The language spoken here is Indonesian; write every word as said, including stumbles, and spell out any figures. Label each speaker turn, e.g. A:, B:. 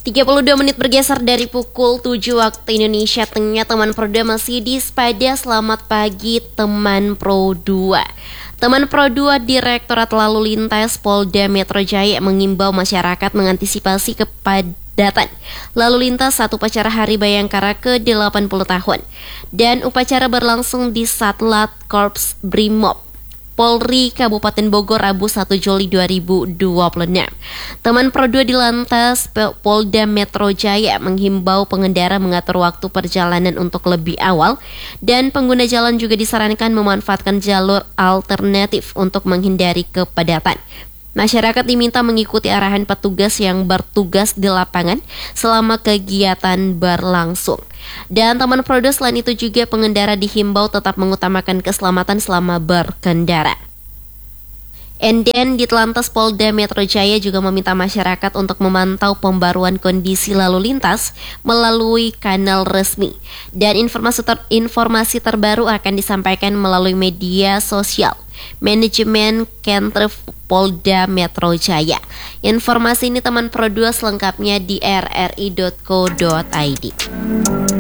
A: tiga puluh dua menit bergeser dari pukul tujuh waktu Indonesia Tengah. Teman Pro dua masih di Spada. Selamat pagi teman Pro dua. Teman Pro dua, Direktorat Lalu Lintas Polda Metro Jaya mengimbau masyarakat mengantisipasi kepadatan lalu lintas saat upacara Hari Bayangkara ke delapan puluh tahun. Dan upacara berlangsung di Satlat Korps Brimob Polri Kabupaten Bogor Rabu satu Juli dua ribu dua puluh enam. Teman Pro dua di Lantas Polda Metro Jaya menghimbau pengendara mengatur waktu perjalanan untuk lebih awal, dan pengguna jalan juga disarankan memanfaatkan jalur alternatif untuk menghindari kepadatan. Masyarakat diminta mengikuti arahan petugas yang bertugas di lapangan selama kegiatan berlangsung. Dan teman Pro dua, selain itu juga pengendara dihimbau tetap mengutamakan keselamatan selama berkendara. And then Ditlantas Polda Metro Jaya juga meminta masyarakat untuk memantau pembaruan kondisi lalu lintas melalui kanal resmi. Dan informasi, ter- informasi terbaru akan disampaikan melalui media sosial Manajemen Kantor Polda Metro Jaya. Informasi ini teman Pro dua selengkapnya di r r i dot co dot i d.